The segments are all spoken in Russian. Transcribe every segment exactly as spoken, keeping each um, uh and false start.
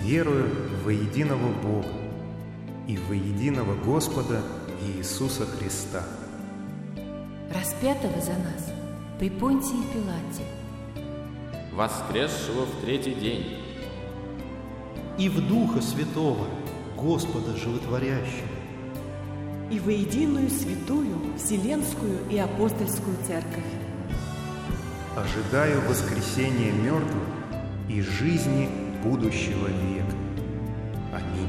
верую во единого Бога и во единого Господа Иисуса Христа, распятого за нас при Понтии Пилате, воскресшего в третий день, и в Духа Святого, Господа Животворящего, и во единую святую Вселенскую и Апостольскую Церковь. ожидаю воскресения мертвых и жизни будущего века. Аминь.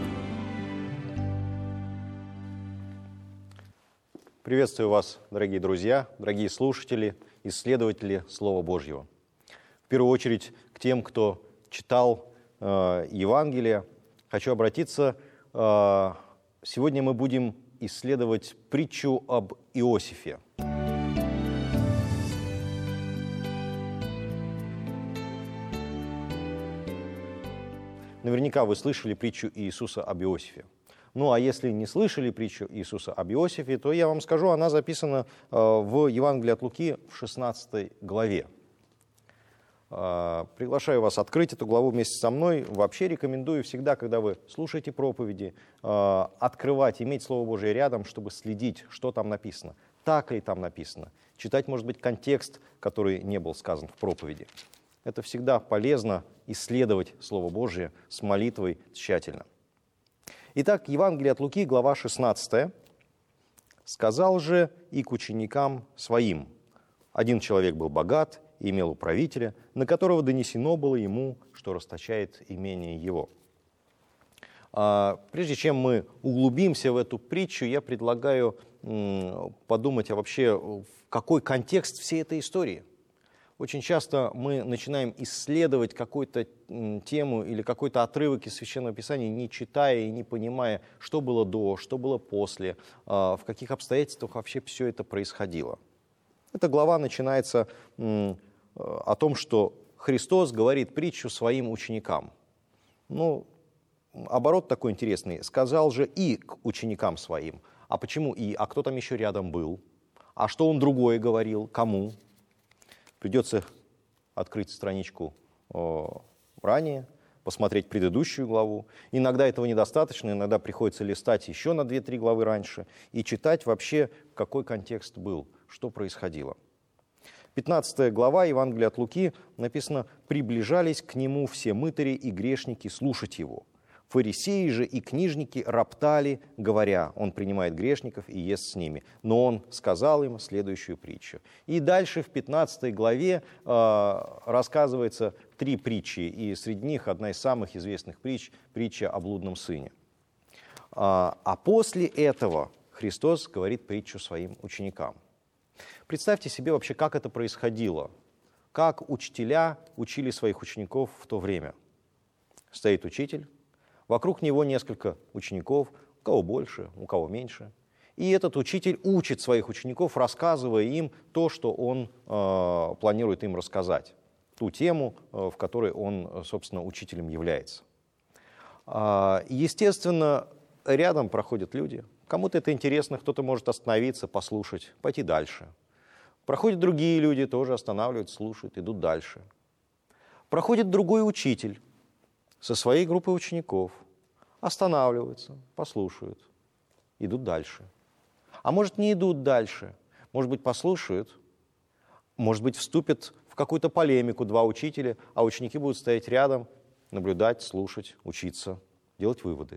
Приветствую вас, дорогие друзья, дорогие слушатели, исследователи Слова Божьего. В первую очередь к тем, кто читал э, Евангелие, хочу обратиться. Э, сегодня мы будем исследовать притчу об Иосифе. Наверняка вы слышали притчу Иисуса об Иосифе. Ну, а если не слышали притчу Иисуса об Иосифе, то я вам скажу, она записана э, в Евангелии от Луки в шестнадцатой главе. Э, приглашаю вас открыть эту главу вместе со мной. Вообще рекомендую всегда, когда вы слушаете проповеди, э, открывать, иметь Слово Божие рядом, чтобы следить, что там написано, так ли там написано. Читать, может быть, контекст, который не был сказан в проповеди. Это всегда полезно исследовать Слово Божие с молитвой тщательно. Итак, Евангелие от Луки, глава шестнадцатая. «Сказал же и к ученикам своим: один человек был богат и имел управителя, на которого донесено было ему, что расточает имение его». А, прежде чем мы углубимся в эту притчу, я предлагаю м, подумать, а вообще в какой контекст всей этой истории. Очень часто мы начинаем исследовать какую-то тему или какой-то отрывок из Священного Писания, не читая и не понимая, что было до, что было после, в каких обстоятельствах вообще все это происходило. Эта глава начинается о том, что Христос говорит притчу своим ученикам. Ну, оборот такой интересный. «Сказал же и к ученикам своим». А почему и? А кто там еще рядом был? А что он другое говорил? Кому? Придется открыть страничку э, ранее, посмотреть предыдущую главу. Иногда этого недостаточно, иногда приходится листать еще на две-три главы раньше и читать вообще, какой контекст был, что происходило. пятнадцатая глава Евангелия от Луки написано: «Приближались к нему все мытари и грешники слушать его. Фарисеи же и книжники роптали, говоря: он принимает грешников и ест с ними. Но он сказал им следующую притчу». И дальше в пятнадцатой главе э, рассказывается три притчи, и среди них одна из самых известных притч – притча о блудном сыне. А, а после этого Христос говорит притчу своим ученикам. Представьте себе вообще, как это происходило, как учителя учили своих учеников в то время. Стоит учитель, вокруг него несколько учеников, у кого больше, у кого меньше. И этот учитель учит своих учеников, рассказывая им то, что он э, планирует им рассказать, ту тему, э, в которой он, собственно, учителем является. Э, естественно, рядом проходят люди. Кому-то это интересно, кто-то может остановиться, послушать, пойти дальше. Проходят другие люди, тоже останавливаются, слушают, идут дальше. Проходит другой учитель со своей группой учеников, останавливаются, послушают, идут дальше. А может, не идут дальше, может быть, послушают, может быть, вступят в какую-то полемику два учителя, а ученики будут стоять рядом, наблюдать, слушать, учиться, делать выводы.